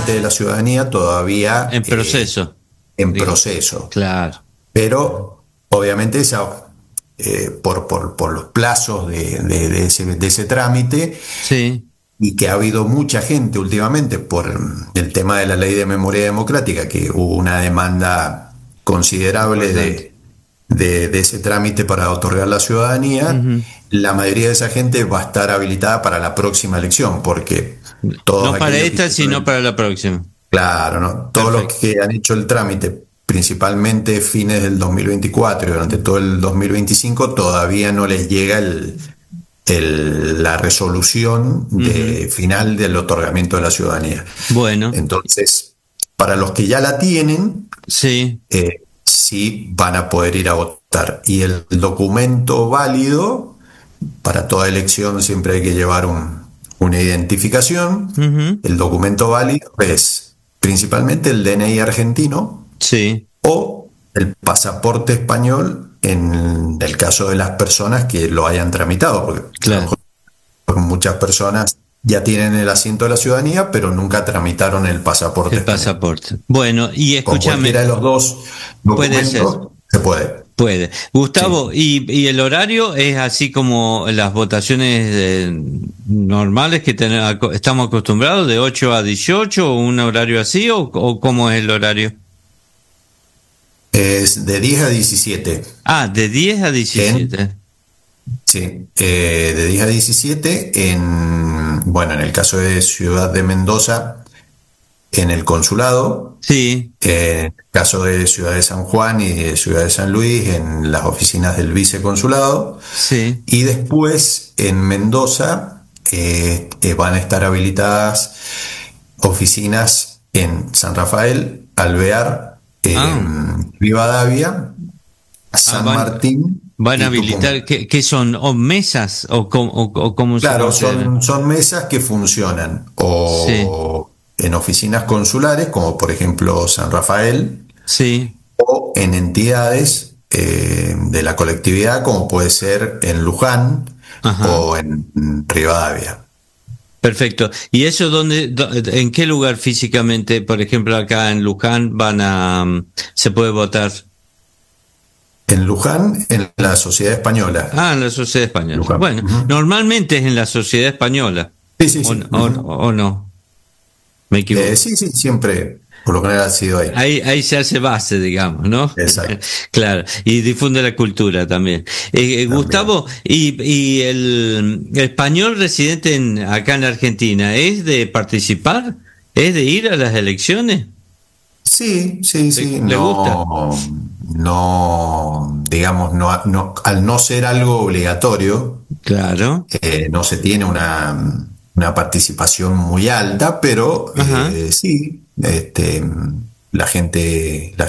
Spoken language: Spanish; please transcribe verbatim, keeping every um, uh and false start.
trámite de la ciudadanía todavía En proceso. Eh, en Digo, proceso. claro. Pero obviamente esa, eh, por, por, por los plazos de, de, de, ese, de ese trámite, Sí. y que ha habido mucha gente últimamente por el tema de la ley de memoria democrática, que hubo una demanda considerable de, de, de ese trámite para otorgar la ciudadanía, uh-huh. La mayoría de esa gente va a estar habilitada para la próxima elección, porque todos no para esta, sino para la próxima. Claro, ¿no? Todos los que han hecho el trámite, principalmente fines del dos mil veinticuatro y durante todo el dos mil veinticinco, todavía no les llega el, el, la resolución de, uh-huh. final del otorgamiento de la ciudadanía. Bueno. Entonces, para los que ya la tienen, sí, eh, sí van a poder ir a votar. Y el documento válido, para toda elección siempre hay que llevar un, una identificación. Uh-huh. El documento válido es principalmente el D N I argentino, sí, o el pasaporte español en el caso de las personas que lo hayan tramitado, porque claro. muchas personas ya tienen el asiento de la ciudadanía, pero nunca tramitaron el pasaporte. El español. Pasaporte. Bueno, y escúchame. Con cualquiera de los dos documentos se puede. Puede. Gustavo, sí. y, y el horario es así como las votaciones eh, normales que ten, estamos acostumbrados, de ocho a dieciocho, o un horario así, o, o cómo es el horario? Es de diez a diecisiete. Ah, de diez a diecisiete. En, sí, eh, de diez a diecisiete en, bueno, en el caso de Ciudad de Mendoza, en el consulado. Sí. Eh, en el caso de Ciudad de San Juan y de Ciudad de San Luis, en las oficinas del viceconsulado. Sí. Y después en Mendoza eh, eh, van a estar habilitadas oficinas en San Rafael, Alvear, eh, ah. Rivadavia, San ah, van, Martín. Van a habilitar, ¿qué, ¿qué son? ¿O mesas? ¿O, o, o cómo claro, se son, son mesas que funcionan. O. Sí. En oficinas consulares, como por ejemplo San Rafael, sí, o en entidades eh, de la colectividad, como puede ser en Luján, ajá, o en Rivadavia. Perfecto. ¿Y eso dónde, en qué lugar físicamente, por ejemplo acá en Luján, van a se puede votar? En Luján, en la Sociedad Española. Ah, en la Sociedad Española. Luján. Bueno, uh-huh. Normalmente es en la Sociedad Española. Sí, sí, sí. O, uh-huh. o, o no. Me equivoco. Eh, sí, sí, siempre, por lo general ha sido ahí. Ahí, ahí se hace base, digamos, ¿no? Exacto. Claro, y difunde la cultura también. Eh, también. Gustavo, ¿y, y el, el español residente en, acá en Argentina es de participar? ¿Es de ir a las elecciones? Sí, sí, sí. ¿Le no, gusta? No, digamos, no, no, al no ser algo obligatorio, claro, eh, no se tiene una... una participación muy alta, pero eh, sí, este, la gente, la